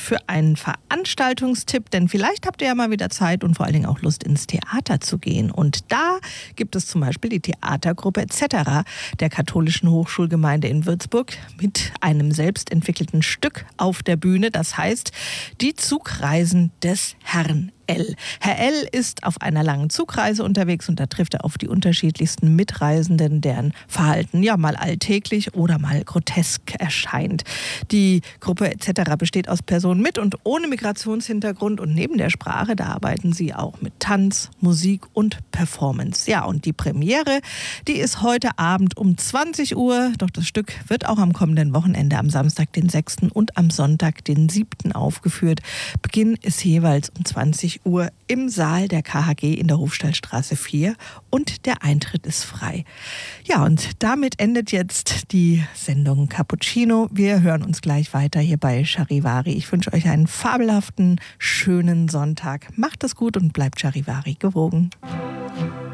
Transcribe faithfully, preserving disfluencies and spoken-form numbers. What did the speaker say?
für einen Veranstaltungstipp, denn vielleicht habt ihr ja mal wieder Zeit und vor allen Dingen auch Lust, ins Theater zu gehen. Und da gibt es zum Beispiel die Theatergruppe et cetera der Katholischen Hochschulgemeinde in Würzburg mit einem selbst entwickelten Stück auf der Bühne. Das heißt, die Zugreisen des Herrn L. Herr L. ist auf einer langen Zugreise unterwegs und da trifft er auf die unterschiedlichsten Mitreisenden, deren Verhalten ja mal alltäglich oder mal grotesk erscheint. Die Gruppe et cetera besteht aus Personen mit und ohne Migrationshintergrund und neben der Sprache, da arbeiten sie auch mit Tanz, Musik und Performance. Ja, und die Premiere, die ist heute Abend um zwanzig Uhr, doch das Stück wird auch am kommenden Wochenende am Samstag, den sechsten und am Sonntag, den siebten aufgeführt. Beginn ist jeweils um zwanzig Uhr im Saal der K H G in der Hofstallstraße vier und der Eintritt ist frei. Ja, und damit endet jetzt die Sendung Cappuccino. Wir hören uns gleich weiter hier bei Charivari. Ich wünsche euch einen fabelhaften, schönen Sonntag. Macht es gut und bleibt Charivari gewogen.